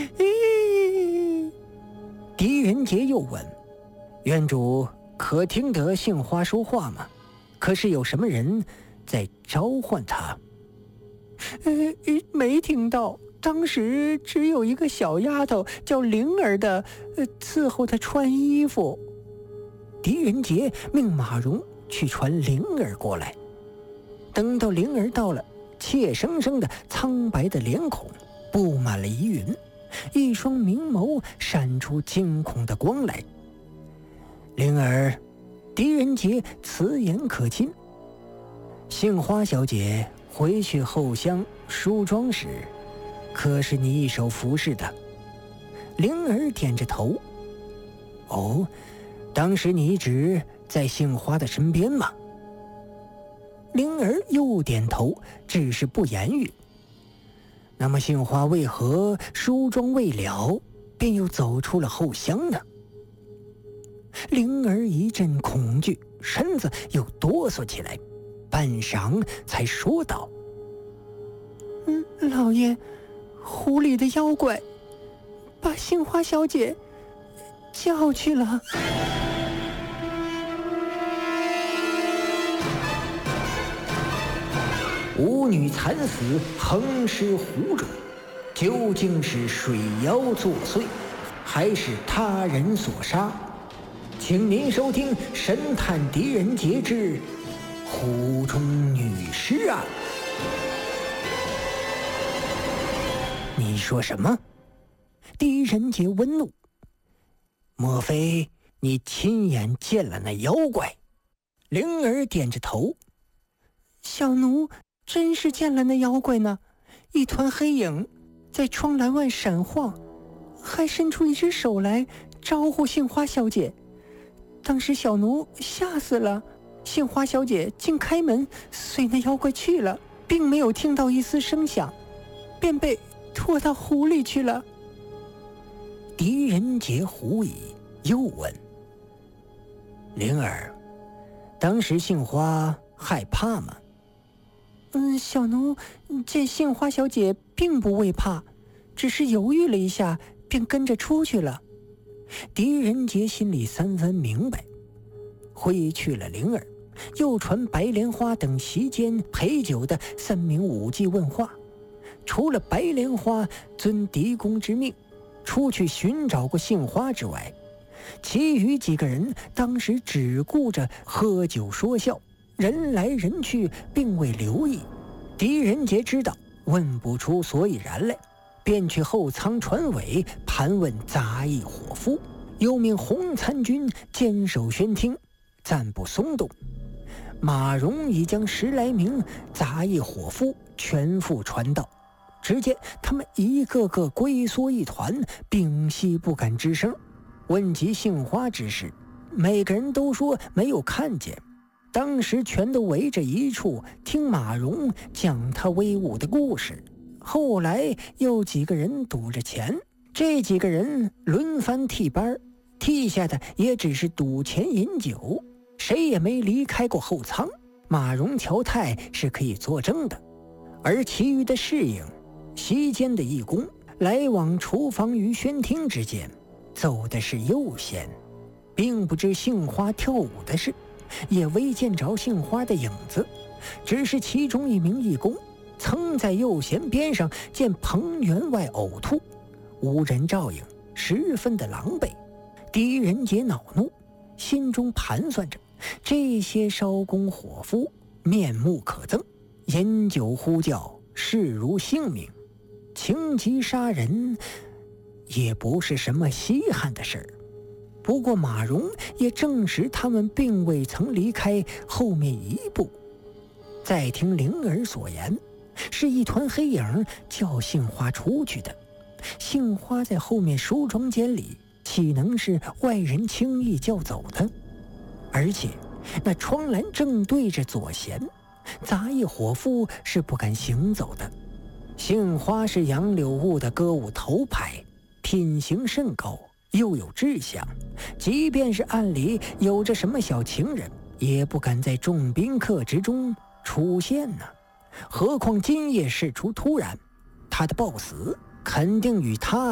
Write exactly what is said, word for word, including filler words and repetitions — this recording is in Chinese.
狄仁杰又问：院主可听得杏花说话吗？可是有什么人在召唤他？呃，没听到，当时只有一个小丫头叫灵儿的，呃，伺候她穿衣服。狄仁杰命马蓉去传灵儿过来。等到灵儿到了，怯生生的苍白的脸孔布满了疑云，一双明眸闪出惊恐的光来。灵儿，狄仁杰此言可亲。杏花小姐回去后乡梳妆时，可是你一手服侍的？灵儿点着头。哦，当时你一直在杏花的身边吗？灵儿又点头，只是不言语。那么杏花为何梳妆未了，便又走出了后乡呢？灵儿一阵恐惧，身子又哆嗦起来，半晌才说道：嗯，老爷，湖里的妖怪把杏花小姐叫去了。舞女惨死，横尸湖中，究竟是水妖作祟，还是他人所杀？请您收听《神探狄仁杰之湖中女尸案》。你说什么？狄仁杰温怒。莫非你亲眼见了那妖怪？灵儿点着头。小奴真是见了那妖怪呢，一团黑影在窗栏外闪晃，还伸出一只手来招呼杏花小姐。当时小奴吓死了，杏花小姐竟开门随那妖怪去了，并没有听到一丝声响，便被拖到湖里去了。狄仁杰狐疑，又问：灵儿，当时杏花害怕吗？嗯，小奴见杏花小姐并不畏怕，只是犹豫了一下，便跟着出去了。狄仁杰心里三分明白，挥去了灵儿，又传白莲花等席间陪酒的三名武技问话。除了白莲花遵狄公之命出去寻找过杏花之外，其余几个人当时只顾着喝酒说笑，人来人去，并未留意。狄仁杰知道问不出所以然来，便去后舱船尾盘问杂役伙夫，又命洪参军坚守宣厅，暂不松动。马蓉已将十来名杂役伙夫全副传到，只见他们一个个龟缩一团，屏息不敢吱声。问及杏花之事，每个人都说没有看见，当时全都围着一处听马蓉讲他威武的故事。后来又几个人赌着钱，这几个人轮番替班，替下的也只是赌钱饮酒，谁也没离开过后舱。马蓉乔太是可以作证的，而其余的侍应、席间的义工，来往厨房与宣厅之间，走的是右弦，并不知杏花跳舞的事，也未见着杏花的影子，只是其中一名义工曾在右弦边上见彭员外呕吐，无人照应，十分的狼狈。狄仁杰恼怒，心中盘算着这些烧工伙夫面目可憎，饮酒呼叫，视如性命，情急杀人也不是什么稀罕的事儿。不过马蓉也证实他们并未曾离开后面一步。再听灵儿所言，是一团黑影叫杏花出去的，杏花在后面梳妆间里，岂能是外人轻易叫走的？而且那窗栏正对着左弦，杂役伙夫是不敢行走的。杏花是杨柳坞的歌舞头牌，品行甚高，又有志向，即便是暗里有着什么小情人，也不敢在众宾客之中出现呢。何况今夜事出突然，他的暴死肯定与他